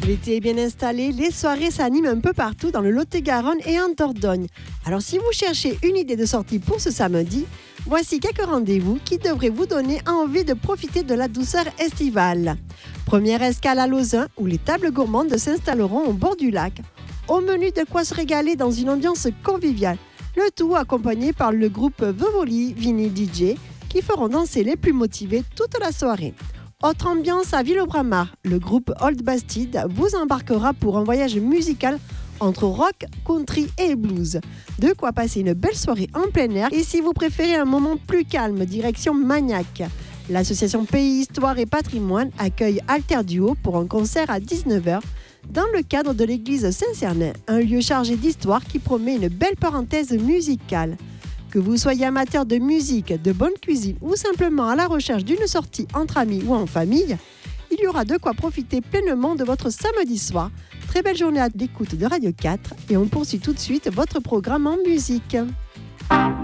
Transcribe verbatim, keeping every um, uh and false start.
L'été est bien installé, les soirées s'animent un peu partout dans le Lot-et-Garonne et en Dordogne. Alors si vous cherchez une idée de sortie pour ce samedi, voici quelques rendez-vous qui devraient vous donner envie de profiter de la douceur estivale. Première escale à Lauzun, où les tables gourmandes s'installeront au bord du lac. Au menu, de quoi se régaler dans une ambiance conviviale. Le tout accompagné par le groupe Vevoli Vinyl D J qui feront danser les plus motivés toute la soirée. Autre ambiance à Ville-au-Bramar, le groupe Old Bastide vous embarquera pour un voyage musical entre rock, country et blues. De quoi passer une belle soirée en plein air et si vous préférez un moment plus calme, direction Magnac. L'association Pays, Histoire et Patrimoine accueille Alter Duo pour un concert à dix-neuf heures dans le cadre de l'église Saint-Cernin, un lieu chargé d'histoire qui promet une belle parenthèse musicale. Que vous soyez amateur de musique, de bonne cuisine ou simplement à la recherche d'une sortie entre amis ou en famille, il y aura de quoi profiter pleinement de votre samedi soir. Très belle journée à l'écoute de Radio quatre et on poursuit tout de suite votre programme en musique.